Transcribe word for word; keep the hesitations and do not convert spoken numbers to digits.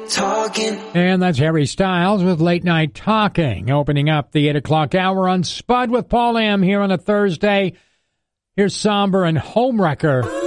talking. And that's Harry Styles with Late Night Talking, opening up the eight o'clock hour on Spud with Paul M. here on a Thursday. Here's Somber and Homewrecker.